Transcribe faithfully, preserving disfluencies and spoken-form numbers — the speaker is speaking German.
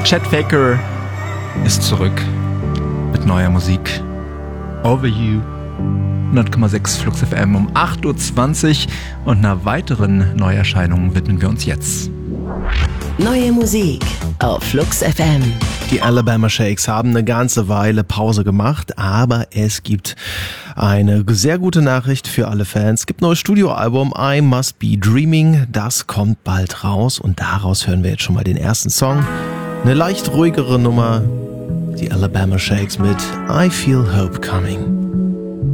Chet Faker ist zurück mit neuer Musik. Over You. hundert Komma sechs Flux F M um acht Uhr zwanzig und einer weiteren Neuerscheinung widmen wir uns jetzt. Neue Musik auf Flux F M. Die Alabama Shakes haben eine ganze Weile Pause gemacht, aber es gibt eine sehr gute Nachricht für alle Fans. Es gibt ein neues Studioalbum, I Must Be Dreaming. Das kommt bald raus und daraus hören wir jetzt schon mal den ersten Song. Eine leicht ruhigere Nummer, die Alabama Shakes mit I Feel Hope Coming.